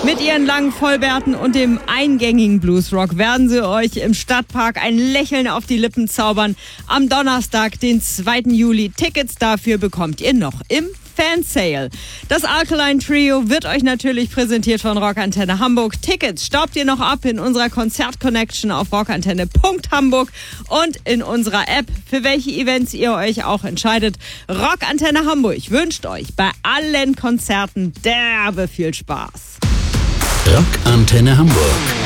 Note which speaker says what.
Speaker 1: Mit ihren langen Vollbärten und dem eingängigen Bluesrock werden sie euch im Stadtpark ein Lächeln auf die Lippen zaubern. Am Donnerstag, den 2. Juli. Tickets dafür bekommt ihr noch im Fansale. Das Alkaline Trio wird euch natürlich präsentiert von Rockantenne Hamburg. Tickets staubt ihr noch ab in unserer Konzert-Connection auf rockantenne.hamburg und in unserer App, für welche Events ihr euch auch entscheidet. Rockantenne Hamburg wünscht euch bei allen Konzerten derbe viel Spaß.
Speaker 2: Rockantenne Hamburg.